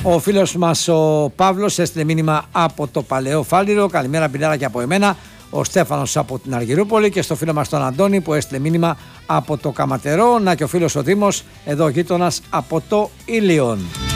Ο φίλος μας ο Παύλος έστειλε μήνυμα από το Παλαιό Φάληρο. Καλημέρα Πινάρα και από εμένα. Ο Στέφανος από την Αργυρούπολη και στο φίλο μας τον Αντώνη που έστειλε μήνυμα από το Καματερό. Να και ο φίλος ο Δήμος εδώ γείτονας από το Ήλιον.